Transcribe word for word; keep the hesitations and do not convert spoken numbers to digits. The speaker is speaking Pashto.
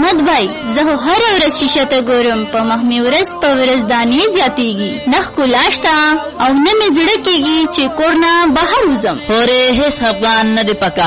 احمد بھائی زه هر ورځ شیشه ته ګورم په مخ مې ورځ په ورځ دانې زیاتېږي نه ښکلا شته او نه مې زړه کېږي چې کور نه بهر وځم. خورې هېڅ افغان نه دی پکار